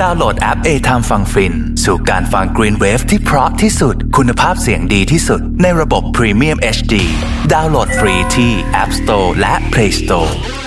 ดาวน์โหลดแอป A-Time ฟังฟินสู่การฟัง Green Wave ที่เพราะที่สุดคุณภาพเสียงดีที่สุดในระบบ Premium HD ดาวน์โหลดฟรีที่ App Store และ Play Store